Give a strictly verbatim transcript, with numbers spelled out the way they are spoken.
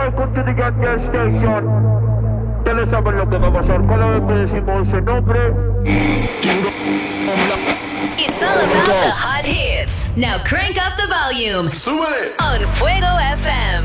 welcome to the Goddamn Station. Ustedes saben lo que va a pasar cada vez que decimos ese nombre. It's all about the hot hits. Now crank up the volume. Súbele. On Fuego F M.